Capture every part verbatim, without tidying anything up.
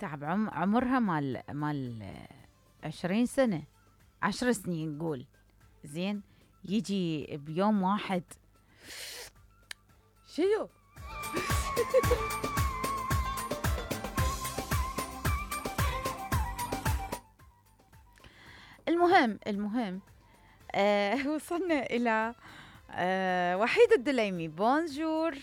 تعب عم عمرها مال مال عشرين سنة، عشر سنين نقول. زين، يجي بيوم واحد شنو. المهم المهم آه وصلنا إلى آه وحيد الدليمي. بونجور.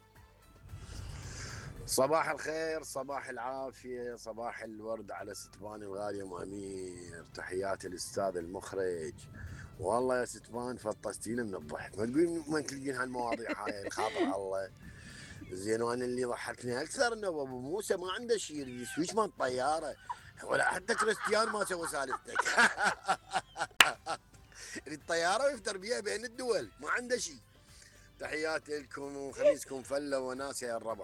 صباح الخير، صباح العافية، صباح الورد على ستبان الغالية ام امير. تحياتي الاستاذ المخرج. والله يا ستبان فطستينا من الضحك، ما تقولين ما تلقين هالمواضيع هاي خاطر الله. زين، وانا اللي ضحكني اكثر انه ابو موسى ما عنده شيء يريد يسويش مال طياره، ولا حتى كريستيان ما سوى سالفتك. الطياره ويفتر بيها بين الدول، ما عنده شيء. تحياتي لكم وخميسكم فله وناس يا الربع.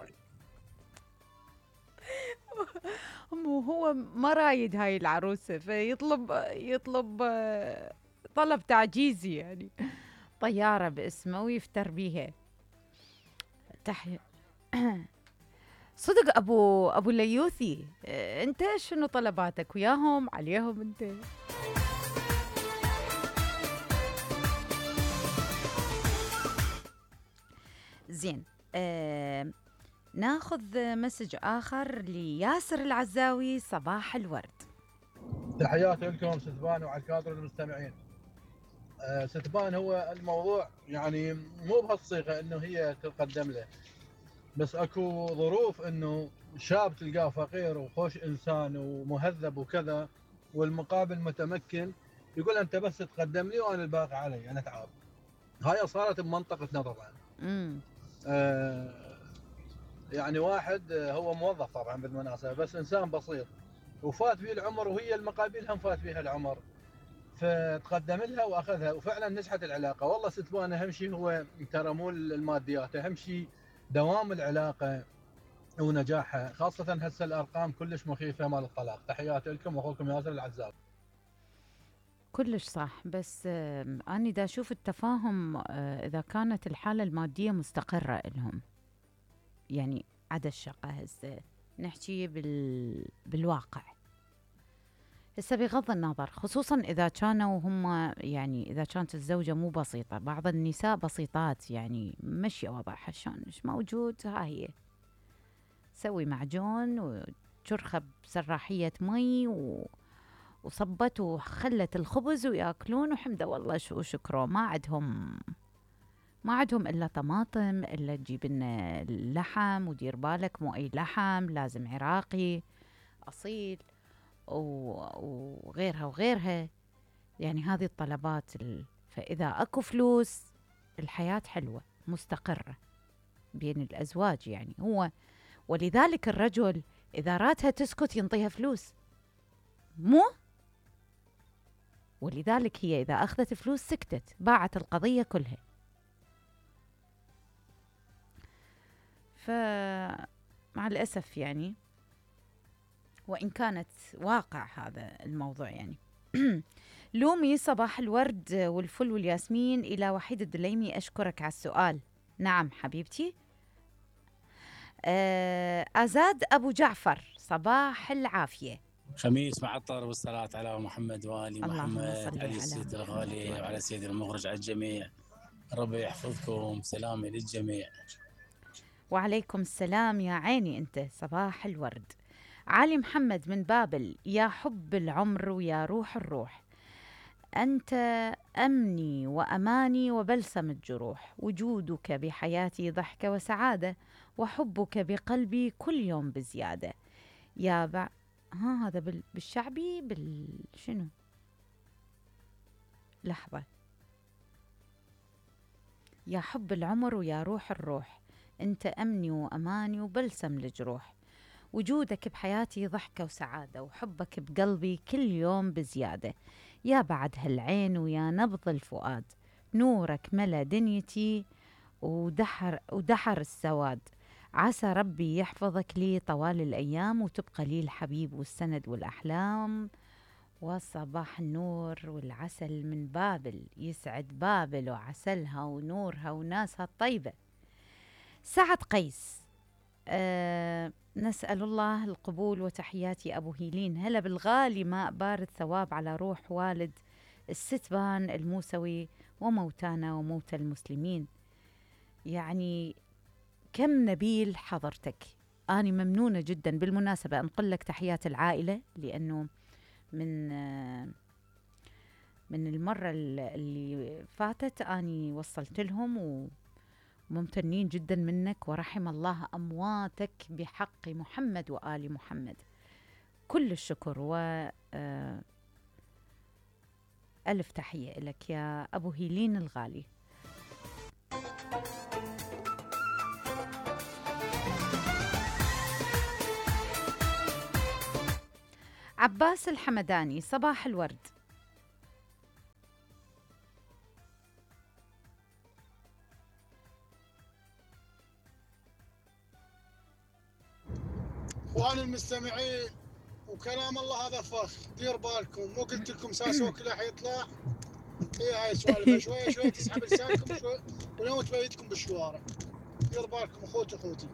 هو ما رايد هاي العروسة، فيطلب يطلب آه، طلب تعجيزي يعني، طيارة باسمه ويفتر بيها. تحية. صدق ابو ابو الليوثي، آه، انت شنو طلباتك وياهم عليهم انت؟ زين. آه ناخذ مسج اخر لياسر العزاوي. صباح الورد. تحياتي لكم ستبان وعلى الكادر المستمعين. آه ستبان، هو الموضوع يعني مو بهالصيغه انه هي تقدم له، بس اكو ظروف انه شاب تلقاه فقير وخوش انسان ومهذب وكذا، والمقابل متمكن، يقول انت بس تقدم لي وانا الباقي علي، انا تعب. هاي صارت بمنطقتنا طبعا. امم آه يعني واحد هو موظف طبعا بالمناسبه، بس انسان بسيط وفات فيه العمر، وهي المقابل هم فات فيها العمر، فتقدم لها واخذها وفعلا نجحت العلاقه. والله ستبان اهم شيء هو ترى مو الماديات، اهم شيء دوام العلاقه ونجاحها، خاصه هسه الارقام كلش مخيفه مال الطلاق. تحياتي لكم واخوكم ياسر العزاب. كلش صح، بس آه أنا دا أشوف التفاهم آه إذا كانت الحالة المادية مستقرة لهم، يعني عدا الشقة. هسه نحكي بال... بالواقع. هسه بغض النظر، خصوصا إذا كانوا هم، يعني إذا كانت الزوجة مو بسيطة. بعض النساء بسيطات يعني مشي وضعها شلون مش موجود، ها هي سوي معجون وشرخة بسراحية مي و... وصبت وخلت الخبز وياكلون وحمده والله شو شكره. ما عندهم ما عندهم إلا طماطم، إلا تجيب لنا اللحم، ودير بالك مو أي لحم، لازم عراقي أصيل وغيرها وغيرها. يعني هذه الطلبات ال... فإذا أكو فلوس الحياة حلوة مستقرة بين الأزواج. يعني هو ولذلك الرجل إذا راتها تسكت ينطيها فلوس، مو ولذلك هي إذا أخذت فلوس سكتت، باعت القضية كلها. فمع الأسف يعني، وإن كانت واقع هذا الموضوع يعني. لومي. صباح الورد والفل والياسمين إلى وحيد الدليمي. أشكرك على السؤال. نعم حبيبتي. آه أزاد أبو جعفر. صباح العافية. خميس معطر والصلاة على محمد وآل محمد، علي على السيد الغالي وعلى السيد المخرج، على الجميع. ربي يحفظكم، سلامي للجميع. وعليكم السلام يا عيني أنت. صباح الورد. علي محمد من بابل. يا حب العمر ويا روح الروح، أنت أمني وأماني وبلسم الجروح، وجودك بحياتي ضحكة وسعادة، وحبك بقلبي كل يوم بزيادة. يا بع... ها هذا بال... بالشعبي بالشنو. لحظة. يا حب العمر ويا روح الروح، أنت أمني وأماني وبلسم الجروح، وجودك بحياتي ضحكة وسعادة، وحبك بقلبي كل يوم بزيادة. يا بعد هالعين ويا نبض الفؤاد، نورك ملا دنيتي ودحر, ودحر السواد. عسى ربي يحفظك لي طوال الأيام، وتبقى لي الحبيب والسند والأحلام. وصباح النور والعسل من بابل. يسعد بابل وعسلها ونورها وناسها الطيبة. سعد قيس. آه نسأل الله القبول. وتحياتي أبو هيلين. هلا بالغالي ماء بارد ثواب على روح والد الستبان الموسوي وموتانا وموتى المسلمين. يعني كم نبيل حضرتك. أنا ممنونة جدا. بالمناسبة أنقل لك تحيات العائلة، لأنه من من المرة اللي فاتت أني وصلت لهم وممتنين جدا منك، ورحم الله أمواتك بحق محمد وآل محمد. كل الشكر و ألف تحية لك يا أبو هيلين الغالي. عباس الحمداني، صباح الورد. اخواني المستمعين، وكلام الله هذا فخ، دير بالكم. مو قلت لكم ساسوك راح يطلع؟ ايه هاي سوالف شويه شويه تسحب لسانكم شوي ولو تبيتكم بالشوارع. دير بالكم اخوتي اخوتي.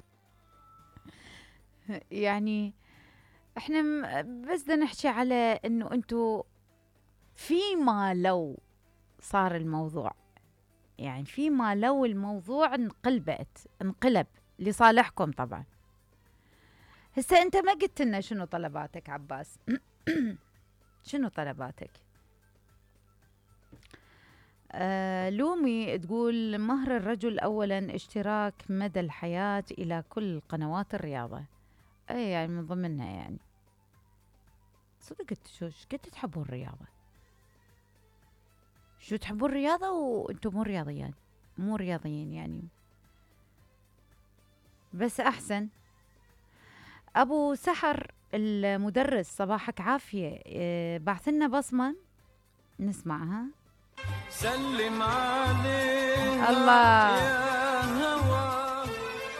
يعني احنا بس بدنا نحكي على انه انتو فيما لو صار الموضوع، يعني فيما لو الموضوع انقلبت انقلب لصالحكم طبعا. هسه انت ما قلت لنا شنو طلباتك عباس. شنو طلباتك؟ آه لومي تقول مهر الرجل اولا اشتراك مدى الحياة الى كل قنوات الرياضة. اي يعني من ضمنها. يعني صدق شو قد تحبون الرياضة؟ شو تحبون الرياضة وانتم مو رياضيين؟ مو رياضيين يعني. بس احسن. ابو سحر المدرس، صباحك عافية. اه بعث لنا بصمة نسمعها. سلم عليها الله.